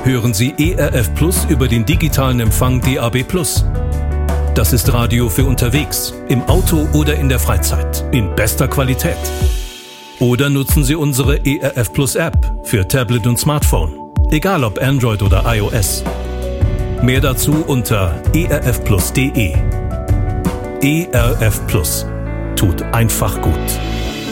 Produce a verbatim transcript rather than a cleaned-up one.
hören Sie E R F Plus über den digitalen Empfang D A B plus. Das ist Radio für unterwegs, im Auto oder in der Freizeit, in bester Qualität. Oder nutzen Sie unsere E R F Plus App für Tablet und Smartphone, egal ob Android oder iOS. Mehr dazu unter e r f plus punkt d e. E R F Plus tut einfach gut.